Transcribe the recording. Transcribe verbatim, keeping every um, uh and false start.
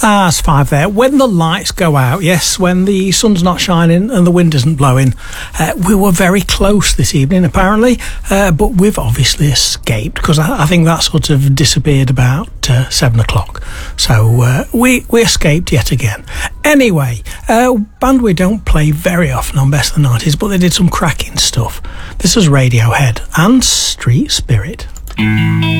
Ah, it's five there. When the lights go out, yes, when the sun's not shining and the wind isn't blowing, uh, we were very close this evening, apparently, uh, but we've obviously escaped, because I, I think that sort of disappeared about uh, seven o'clock. So uh, we, we escaped yet again. Anyway, uh, band we don't play very often on Best of the nineties, but they did some cracking stuff. This is Radiohead and Street Spirit.